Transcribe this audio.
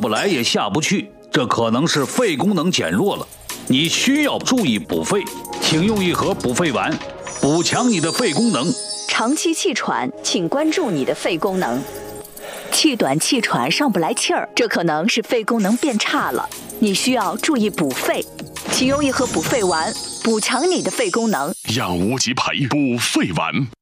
不来也下不去，这可能是肺功能减弱了。你需要注意补肺，请用一盒补肺丸，补强你的肺功能。 长期气喘，请关注你的肺功能。气短气喘上不来气儿，这可能是肺功能变差了，你需要注意补肺，请用一盒补肺丸，补强你的肺功能。 养无极培补肺丸。